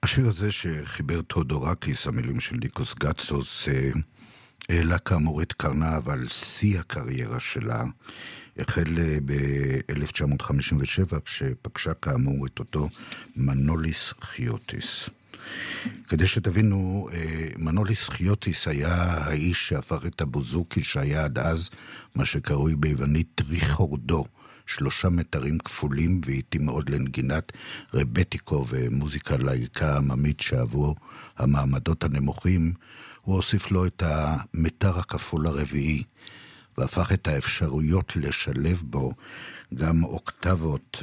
השיר הזה שחיבר תודורקיס, המילים של ניקוס גצוס, העלה כאמור את קרנה, אבל שיא הקריירה שלה החל ב-1957, כשפגשה כאמור את אותו מנוליס חיוטיס. כדי שתבינו, מנוליס חיוטיס היה האיש שהפך את הבוזוקי שהיה עד אז מה שקרוי ביוונית טריחורדו, 3 מטרים כפולים, והייתי מאוד לנגינת רבטיקו ומוזיקה להיקה עממית שעבור המעמדות הנמוכים. הוא הוסיף לו את המטר הכפול הרביעי, והפך את האפשרויות לשלב בו גם אוקטבות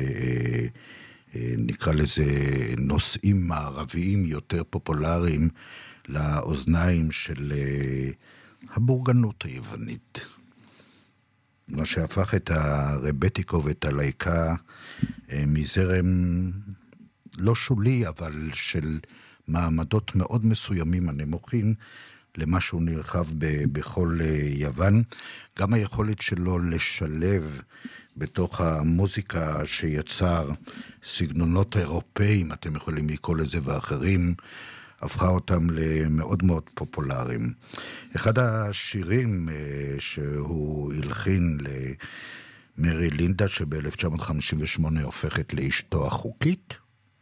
ונקרא לזה נושאים מערביים יותר פופולריים לאוזניים של הבורגנות היוונית. מה שהפך את הרבטיקו ואת הלייקה מזרם לא שולי, אבל של מעמדות מאוד מסוימים הנמוכים, למשהו נרחב בכל יוון. גם היכולת שלו לשלב בתוך המוזיקה שיצר סגנונות אירופאים, אתם יכולים לקרוא לזה ואחרים, הפכה אותם למאוד מאוד פופולריים. אחד השירים שהוא הלחין למרי לינדה, שב-1958 הופכת לאשתו החוקית,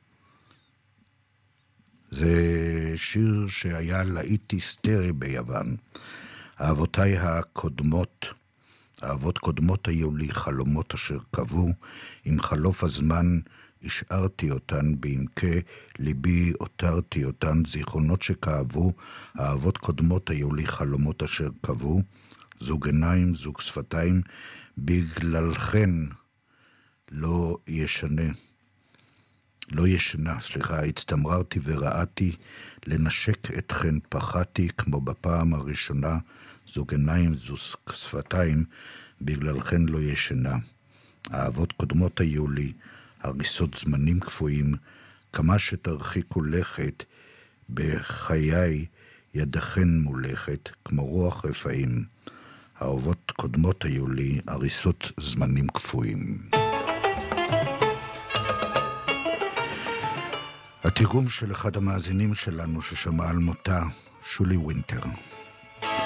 זה שיר שהיה להיט היסטרי ביוון. אהבותיי הקודמות, אהבות קודמות היו לי חלומות אשר קבעו, עם חלוף הזמן השארתי אותן, בעמקי ליבי הותרתי אותן, זיכרונות שכאבו, אהבות קודמות היו לי חלומות אשר קבעו, זוג עיניים, זוג שפתיים, בגללכן לא ישנה, הצטמררתי וראיתי, לנשק אתכן פחדתי, כמו בפעם הראשונה, זוג עיניים, זוג שפתיים, בגללכן לא ישנה. אהבות קודמות היו לי, הריסות זמנים קפואים, כמה שתרחיקו לכת, בחיי ידכן מולכת, כמו רוח רפאים. אהבות קודמות היו לי, הריסות זמנים קפואים. התרגום של אחד המאזינים שלנו ששמע על מותה, שולי וינטר.